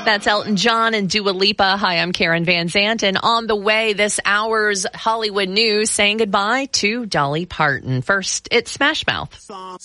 That's Elton John and Dua Lipa. Hi, I'm Karen Van Zant, and on the way, this hour's Hollywood news saying goodbye to Dolly Parton. First, it's Smash Mouth.